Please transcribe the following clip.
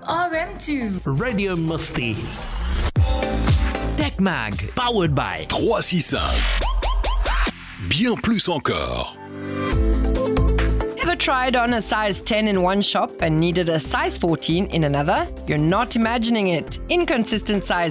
RM2 Radio Musti. Tech Mag, powered by 365. Bien plus encore. Ever tried on a size 10 in one shop and needed a size 14 in another? You're not imagining it. Inconsistent size